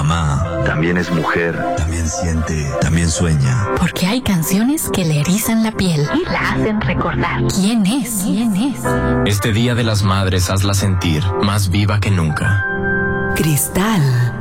Mamá también es mujer, también siente, también sueña. Porque hay canciones que le erizan la piel y la hacen recordar. ¿Quién es? ¿Quién es? Este Día de las Madres hazla sentir más viva que nunca. Cristal.